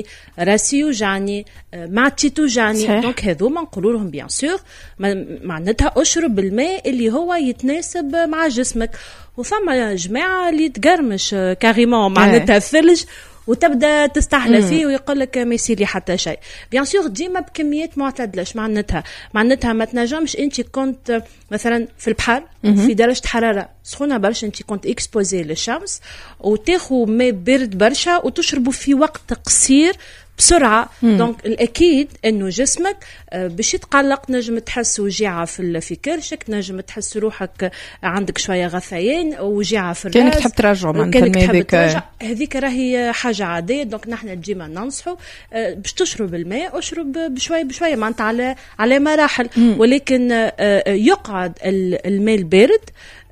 راسي يوجعني، معدتي توجعني. دونك هذوما نقولوا لهم بيان سور معناتها اشرب الماء اللي هو يتناسب مع جسمك. وثم جماعه اللي تقرمش كاريمون معناتها الثلج وتبدا تستحلى فيه ويقول لك ما يصير لي حتى شيء. بيان سور ديما بكميات معتدلش. معناتها ما تنجمش انت كنت مثلا في البحر في درجه حراره سخونه برشا، انت كنت اكسبوزي للشمس وتاخذ ماء بارد برشا وتشربه في وقت قصير بسرعه. دونك الاكيد انه جسمك باش يتقلق، نجم تحس وجيعه في كرشك، نجم تحس روحك عندك شويه غثيان وجيعه في الراس، كانك تحب ترجع معناتها هذيك راهي حاجه عاديه. دونك نحن ديما ننصحوا باش تشرب الماء، اشرب بشويه بشويه معناتها على مراحل، ولكن يقعد الماء البارد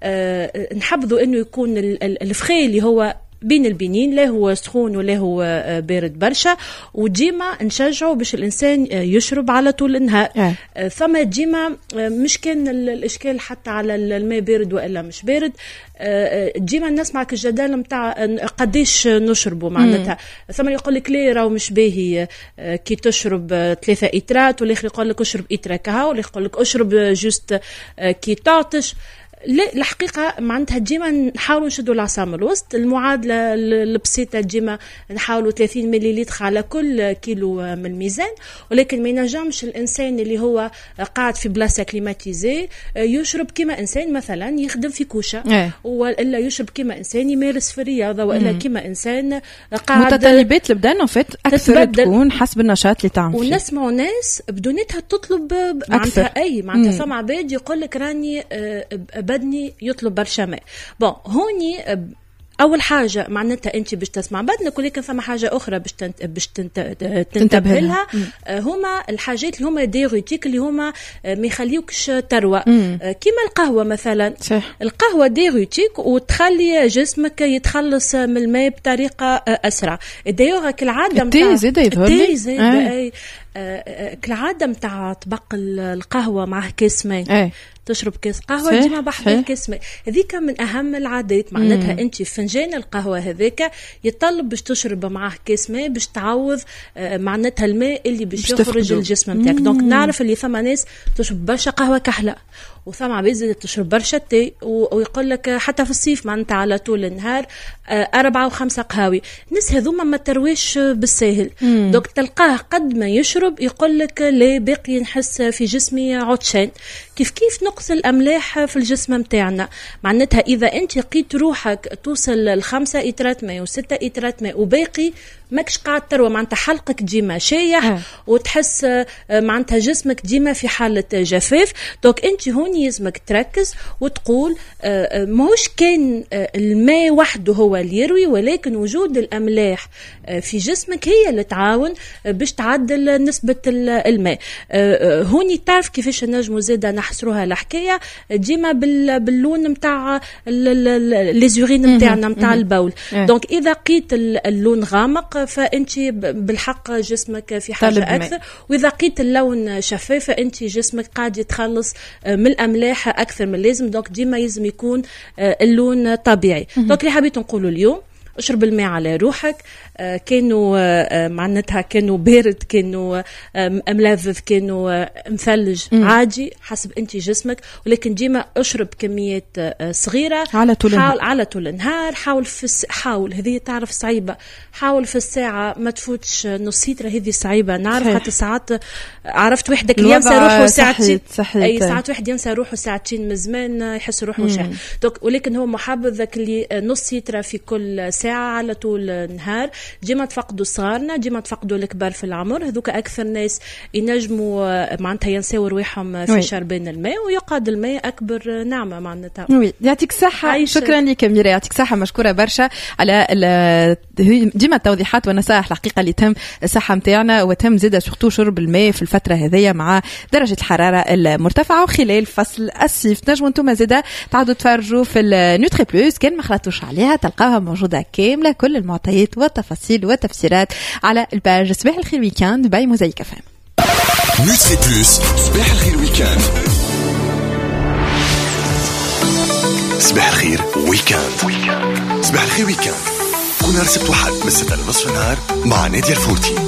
نحبذوا انه يكون الفخي اللي هو بين البنين، لا هو سخون ولا هو بارد برشا. وديما نشجعوا باش الانسان يشرب على طول النهار. ثم ديما مش كان الاشكال حتى على الماء بارد والا مش بارد، ديما نسمع الجدال نتاع قديش نشربوا. معناتها ثم يقول لك ليه راهو مش باهي كي تشرب 3 إترات، والاخر يقول لك اشرب إترة كهو، واللي يقول لك اشرب جوست كي تعطش. لا الحقيقة معناتها ديما نحاولوا نشدوا العصا من الوسط. المعادلة البسيطة ديما نحاولوا 30 مليلتر على كل كيلو من الميزان، ولكن ما ينجمش الإنسان اللي هو قاعد في بلاصة كليماتيزي يشرب كما إنسان مثلا يخدم في كوشة، وإلا يشرب كما إنسان يمارس في الرياضة، وإلا كما إنسان قاعد. متطلبات البدن وفت أكثر تكون حسب النشاط اللي تعمل فيه. ونسمعوا ناس بدونتها تطلب معناتها معناتها فما عباد يقول لك راني بدني يطلب برشا ماء. بون هوني اول حاجه معناتها انت باش تسمع بدنك، ولكن فما حاجه اخرى باش تنتبه لها. هما الحاجات اللي هما ديوريتيك اللي هما ما يخليوكش تروى، كيما القهوه مثلا. القهوه ديوريتيك وتخلي جسمك يتخلص من الماء بطريقه اسرع. دايوغ كالعاده التي زيد كالعاده نتاع طبق القهوه مع كاس ماء، تشرب كاس قهوه ديما بحر كاس ماء. هذيك من اهم العادات. معناتها انت فنجان القهوه هذاك يطلب باش تشرب معاه كاس ماء باش تعوض معناتها الماء اللي باش يخرج الجسم نتاعك. دونك نعرف اللي ثم ناس تشرب برشا قهوه كحله، وثم عباد تشرب برشا تي، ويقول لك حتى في الصيف معناتها على طول النهار 4 و5 قهاوي. الناس هذوما ما ترويش بالساهل. دونك تلقاه قد ما يشرب يقول لك لا باقي نحس في جسمي عطشان. كيف نقص الأملاح في الجسم متاعنا. معناتها إذا أنت لقيت روحك توصل ل5 إترات ماء و6 إترات ماء وباقي ماكش قاعد تروى، معناتها حلقك ديما شايح وتحس معناتها جسمك ديما في حالة جفاف. دونك أنت هوني يلزمك تركز وتقول ماهوش كان الماء وحده هو اللي يروي، ولكن وجود الأملاح في جسمك هي اللي تعاون باش تعدل نسبة الماء. هوني تعرف كيفاش نجمو زيادة نحصروها الحكاية ديما باللون متاع ليزورين متاعنا متاع البول. دونك إذا قيت اللون غامق فأنت بالحق جسمك في حاجة أكثر، وإذا قيت اللون شفاف فأنت جسمك قاعد يتخلص من الأملاح أكثر من اللازم. دونك ديما يلزم يكون اللون طبيعي. دونك اللي حبيت نقوله اليوم اشرب الماء على روحك. كانوا معناتها كانوا بارد، كانوا ملذذ، كانوا مثلج، عادي حسب انت جسمك، ولكن ديما اشرب كميات صغيره على طول النهار. حاول هذه تعرف صعيبه، حاول في الساعه ما تفوتش نص لتر. هذه صعيبه نعرف، حتى ساعات عرفت وحدك ينسى روحه ساعتين، اي ساعات واحد ينسى روحه ساعتين من زمان يحس روحه شاح. ولكن هو محبذ ذاك اللي نص لتر في كل ساعه على طول النهار. ديما تفقدوا صغارنا، ديما تفقدوا الكبار في العمر، هذوك اكثر ناس ينجموا معناتها ينساو رواحهم في شربان الماء، ويقعد الماء اكبر نعمه معناتها. يعطيك الصحه. شكرا لك ميرا، يعطيك الصحه، مشكوره برشا على ديما التوضيحات والنصائح الحقيقه اللي تم الصحه نتاعنا، وتم زياده سورتو شرب الماء في الفتره هذيا مع درجه الحراره المرتفعه وخلال فصل الصيف. تنجموا انتم زياده تعودوا تفرجوا في النوتري بلوس، كان ما خلطوش عليها تلقاوها موجوده كامله كل المعطيات والتفاصيل والتفسيرات على الباج صباح الخير ويكاند باي موزايك FM. نوتري بلوس صباح الخير ويكاند. صباح الخير ويكاند. صباح الخير ويكاند كل نهار سبت وحد من 6 لنصف النهار مع نادية الفوتي.